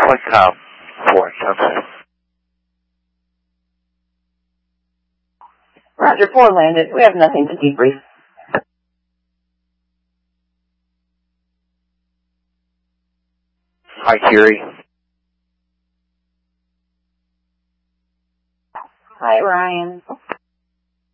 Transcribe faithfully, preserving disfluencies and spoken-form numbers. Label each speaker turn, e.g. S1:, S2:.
S1: Point com for sunset.
S2: Roger, four landed. We have nothing to debrief.
S1: Hi, Kiri.
S2: Hi, Ryan.